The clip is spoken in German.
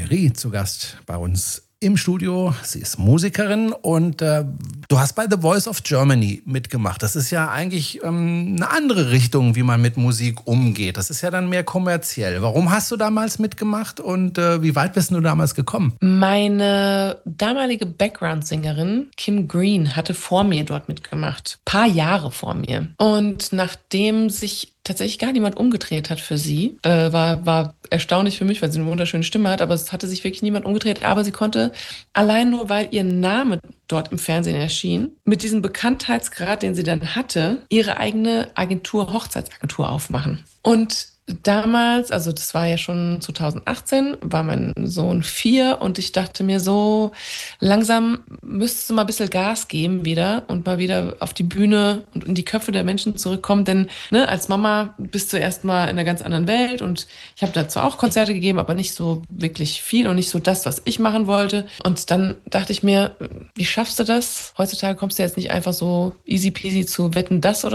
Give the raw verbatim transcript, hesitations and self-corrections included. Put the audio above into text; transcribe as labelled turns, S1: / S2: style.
S1: Valérie zu Gast bei uns im Studio. Sie ist Musikerin und äh, du hast bei The Voice of Germany mitgemacht. Das ist ja eigentlich ähm, eine andere Richtung, wie man mit Musik umgeht. Das ist ja dann mehr kommerziell. Warum hast du damals mitgemacht und äh, wie weit bist du damals gekommen?
S2: Meine damalige Background-Sängerin Kim Green hatte vor mir dort mitgemacht. Paar Jahre vor mir. Und nachdem sich tatsächlich gar niemand umgedreht hat für sie. Äh, war, war erstaunlich für mich, weil sie eine wunderschöne Stimme hat, aber es hatte sich wirklich niemand umgedreht. Aber sie konnte, allein nur weil ihr Name dort im Fernsehen erschien, mit diesem Bekanntheitsgrad, den sie dann hatte, ihre eigene Agentur, Hochzeitsagentur aufmachen. Und damals, also das war ja schon zweitausendachtzehn, war mein Sohn vier und ich dachte mir so, langsam müsstest du mal ein bisschen Gas geben wieder und mal wieder auf die Bühne und in die Köpfe der Menschen zurückkommen, denn ne, als Mama bist du erstmal in einer ganz anderen Welt und ich habe dazu auch Konzerte gegeben, aber nicht so wirklich viel und nicht so das, was ich machen wollte. Und dann dachte ich mir, wie schaffst du das? Heutzutage kommst du jetzt nicht einfach so easy peasy zu Wetten, das oder